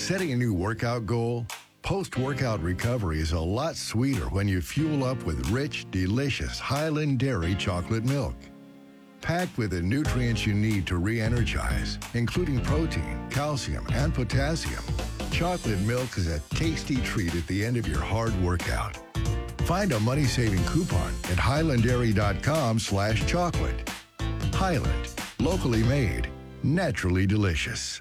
Setting a new workout goal? Post-workout recovery is a lot sweeter when you fuel up with rich, delicious Highland Dairy chocolate milk. Packed with the nutrients you need to re-energize, including protein, calcium, and potassium, chocolate milk is a tasty treat at the end of your hard workout. Find a money-saving coupon at highlanddairy.com/chocolate. Highland, locally made, naturally delicious.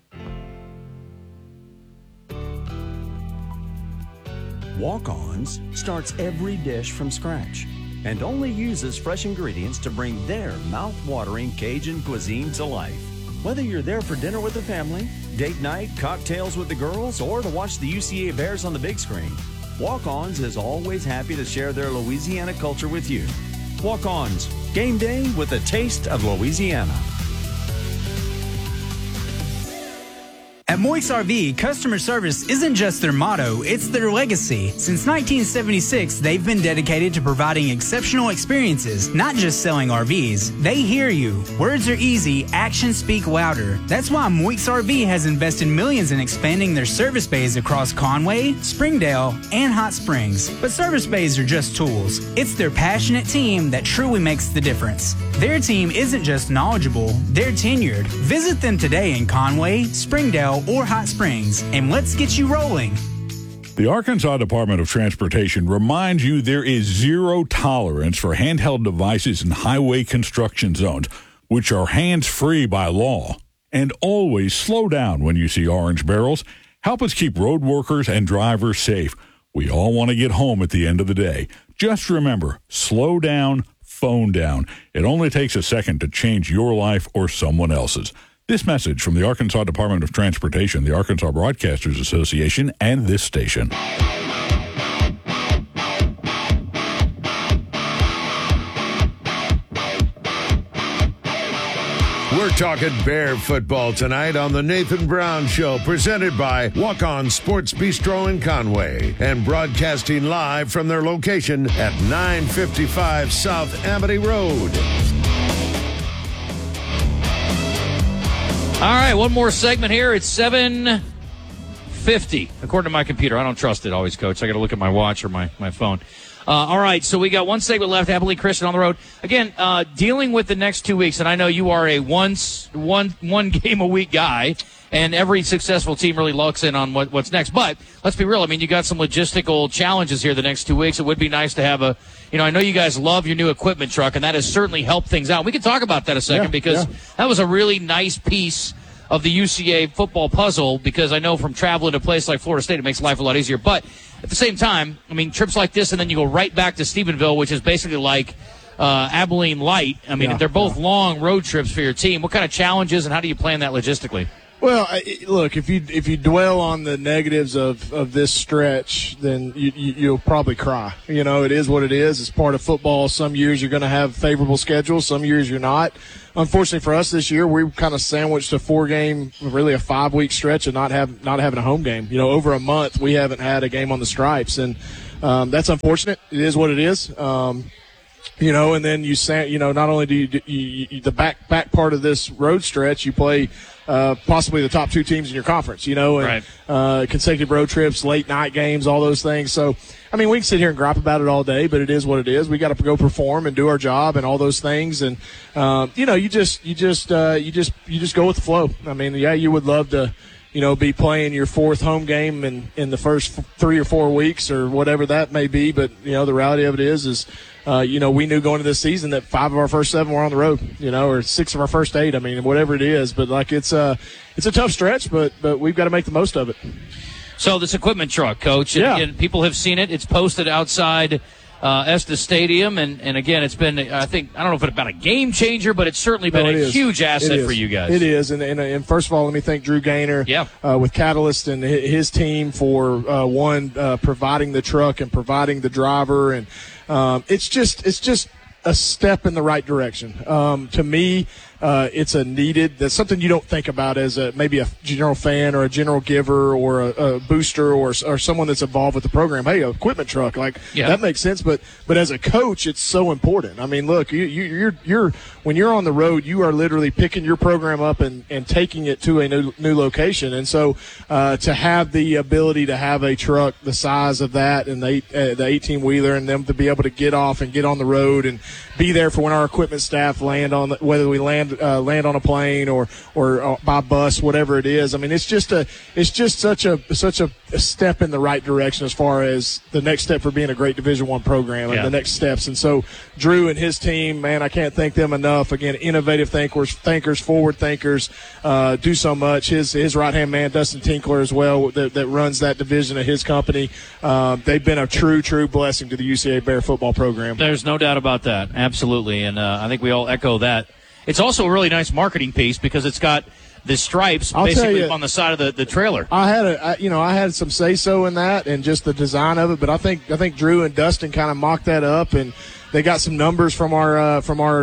Walk-Ons starts every dish from scratch and only uses fresh ingredients to bring their mouth-watering Cajun cuisine to life. Whether you're there for dinner with the family, date night, cocktails with the girls, or to watch the UCA Bears on the big screen, Walk-Ons is always happy to share their Louisiana culture with you. Walk-Ons, game day with a taste of Louisiana. At Moix RV, customer service isn't just their motto, it's their legacy. Since 1976, they've been dedicated to providing exceptional experiences, not just selling RVs. They hear you. Words are easy, actions speak louder. That's why Moix RV has invested millions in expanding their service bays across Conway, Springdale, and Hot Springs. But service bays are just tools. It's their passionate team that truly makes the difference. Their team isn't just knowledgeable, they're tenured. Visit them today in Conway, Springdale, or Hot Springs, and let's get you rolling. The Arkansas Department of Transportation reminds you there is zero tolerance for handheld devices in highway construction zones, which are hands-free by law. And always slow down when you see orange barrels. Help us keep road workers and drivers safe. We all want to get home at the end of the day. Just remember, slow down, phone down. It only takes a second to change your life or someone else's. This message from the Arkansas Department of Transportation, the Arkansas Broadcasters Association, and this station. We're talking Bear football tonight on the Nathan Brown Show, presented by Walk-On Sports Bistro in Conway and broadcasting live from their location at 955 South Amity Road. All right, one more segment here. It's 7:50, according to my computer. I don't trust it always, Coach. I got to look at my watch or my phone. All right, so we got one segment left. Abilene Christian on the road. Again, dealing with the next 2 weeks, and I know you are a one game a week guy, and every successful team really locks in on what's next. But let's be real. I mean, you got some logistical challenges here the next 2 weeks. It would be nice to have I know you guys love your new equipment truck, and that has certainly helped things out. We can talk about that a second because that was a really nice piece of the UCA football puzzle, because I know from traveling to a place like Florida State, it makes life a lot easier. But at the same time, I mean, trips like this, and then you go right back to Stephenville, which is basically like Abilene Light. I mean, they're both long road trips for your team. What kind of challenges and how do you plan that logistically? Well, look, if you dwell on the negatives of this stretch, then you'll probably cry. You know, it is what it is. It's part of football. Some years you're going to have favorable schedules. Some years you're not. Unfortunately for us this year, we kind of sandwiched a 4-game, really a 5-week stretch of not having a home game. You know, over a month we haven't had a game on the stripes, and that's unfortunate. It is what it is. You know, and then not only do you the back part of this road stretch, you play possibly the top 2 teams in your conference, you know, and consecutive road trips, late night games, all those things. So, I mean, we can sit here and gripe about it all day, but it is what it is. We got to go perform and do our job and all those things. And, you just go with the flow. I mean, you would love to, be playing your 4th home game in the first 3 or 4 weeks or whatever that may be. But, the reality of it is we knew going into this season that 5 of our first 7 were on the road, or 6 of our first 8. I mean, whatever it is. But, it's a tough stretch, but we've got to make the most of it. So this equipment truck, Coach, and people have seen it. It's posted outside Estes Stadium, and again, it's been, I don't know if it's about a game changer, but it's certainly been a huge asset for you guys. It is, and first of all, let me thank Drew Gaynor with Catalyst and his team for providing the truck and providing the driver, and it's just a step in the right direction. To me, it's a needed. That's something you don't think about as maybe a general fan or a general giver or a booster or someone that's involved with the program. Hey, an equipment truck, that makes sense. But as a coach, it's so important. I mean, look, you're when you're on the road, you are literally picking your program up and taking it to a new location. And so to have the ability to have a truck the size of that and the 18-wheeler and them to be able to get off and get on the road and be there for when our equipment staff land on whether we land on a plane or by bus, whatever it is. I mean, it's just such a step in the right direction as far as the next step for being a great Division I program and the next steps. And so Drew and his team, man, I can't thank them enough. Again, innovative thinkers, forward thinkers, do so much. His right-hand man, Dustin Tinkler, as well, that runs that division of his company. They've been a true blessing to the UCA Bear football program. There's no doubt about that. Absolutely. And I think we all echo that. It's also a really nice marketing piece because it's got the stripes basically on the side of the trailer. I had some say-so in that and just the design of it, but I think Drew and Dustin kind of mocked that up, and they got some numbers from our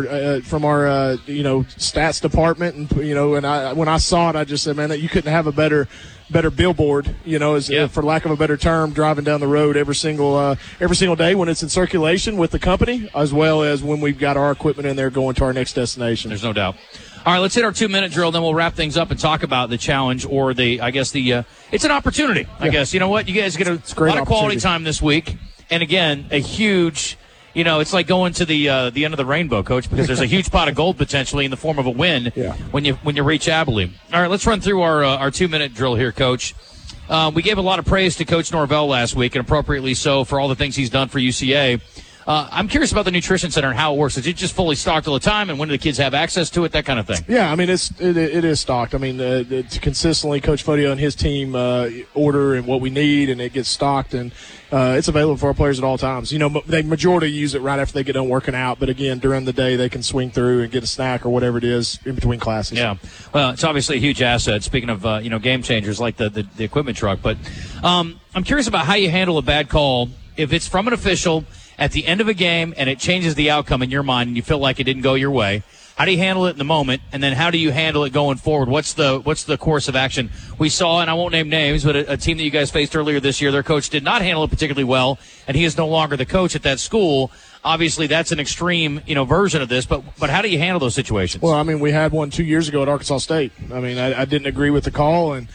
stats department, and when I saw it, I just said, man, that you couldn't have a better billboard, for lack of a better term, driving down the road every single day when it's in circulation with the company, as well as when we've got our equipment in there going to our next destination. There's no doubt. All right, let's hit our 2-minute drill, then we'll wrap things up and talk about the challenge or it's an opportunity, I guess. You know what? You guys get a lot of quality time this week. And again, a huge, it's like going to the end of the rainbow, Coach, because there's a huge pot of gold potentially in the form of a win when you reach Abilene. All right, let's run through our 2-minute drill here, Coach. We gave a lot of praise to Coach Norvell last week, and appropriately so, for all the things he's done for UCA. I'm curious about the nutrition center and how it works. Is it just fully stocked all the time, and when do the kids have access to it, that kind of thing? Yeah, I mean, it is stocked. I mean, it's consistently Coach Fodio and his team order and what we need, and it gets stocked, and it's available for our players at all times. The majority use it right after they get done working out, but again, during the day they can swing through and get a snack or whatever it is in between classes. Yeah, well, it's obviously a huge asset. Speaking of game changers like the equipment truck, but I'm curious about how you handle a bad call if it's from an official at the end of a game and it changes the outcome in your mind and you feel like it didn't go your way. How do you handle it in the moment, and then how do you handle it going forward? What's the course of action? We saw, and I won't name names, but a team that you guys faced earlier this year, their coach did not handle it particularly well, and he is no longer the coach at that school. Obviously, that's an extreme, version of this, but how do you handle those situations? Well, I mean, we had one 2 years ago at Arkansas State. I mean, I didn't agree with the call, and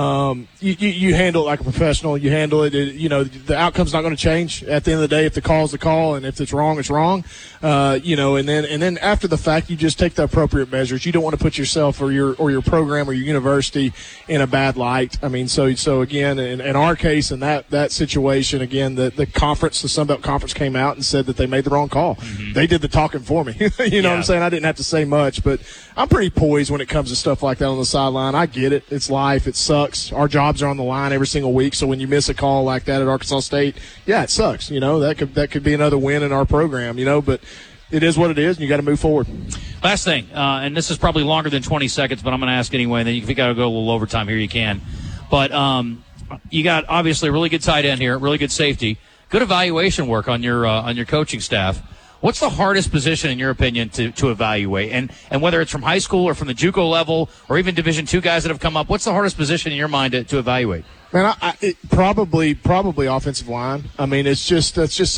you handle it like a professional. You handle it. The outcome's not going to change at the end of the day. If the call's the call, and if it's wrong, it's wrong. And then after the fact, you just take the appropriate measures. You don't want to put yourself or your program or your university in a bad light. I mean, so again, in our case, in that situation, again, the conference, the Sun Belt Conference, came out and said that they made the wrong call. Mm-hmm. They did the talking for me. What I'm saying? I didn't have to say much, but I'm pretty poised when it comes to stuff like that on the sideline. I get it. It's life. It sucks. Our jobs are on the line every single week, so when you miss a call like that at Arkansas State, it sucks. That could be another win in our program, but it is what it is, and you got to move forward. Last thing, and this is probably longer than 20 seconds, but I'm going to ask anyway, and then if you got to go a little overtime here, you can. But you got, obviously, a really good tight end here, really good safety, good evaluation work on your coaching staff. What's the hardest position, in your opinion, to evaluate? And whether it's from high school or from the JUCO level or even Division II guys that have come up, what's the hardest position in your mind to evaluate? Man, it probably offensive line. I mean, that's just